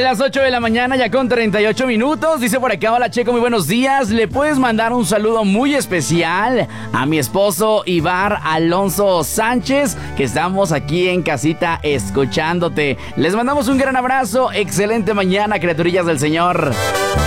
las 8 de la mañana, ya con 38 minutos. Dice por acá: hola Checo, muy buenos días. ¿Le puedes mandar un saludo muy especial a mi esposo Ibar Alonso Sánchez? Que estamos aquí en casita escuchándote. Les mandamos un gran abrazo. Excelente mañana, criaturillas del Señor.